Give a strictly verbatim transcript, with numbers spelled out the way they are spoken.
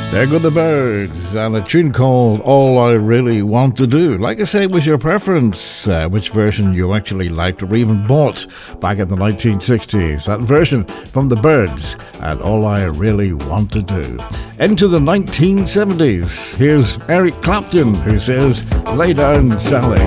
There go the Birds, and a tune called All I Really Want to Do. Like I say, it was your preference, uh, which version you actually liked or even bought back in the nineteen sixties. That version from the Birds, and All I Really Want to Do. Into the nineteen seventies, here's Eric Clapton, who says, Lay Down, Sally.